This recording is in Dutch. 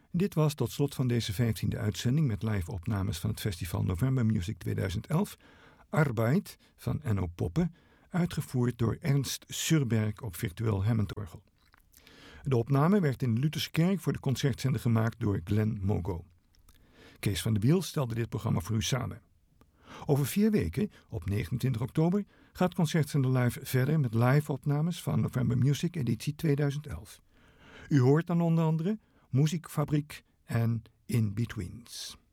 Dit was tot slot van deze 15e uitzending met live-opnames van het festival November Music 2011... Arbeid van Enno Poppe, uitgevoerd door Ernst Surberg op virtueel Hammondorgel. De opname werd in de Lutherskerk voor de concertzender gemaakt door Glenn Mogo. Kees van de Wiel stelde dit programma voor u samen. Over 4 weken, op 29 oktober, gaat Concertzender Live verder met live-opnames van November Music editie 2011. U hoort dan onder andere Muziekfabriek en In Betweens.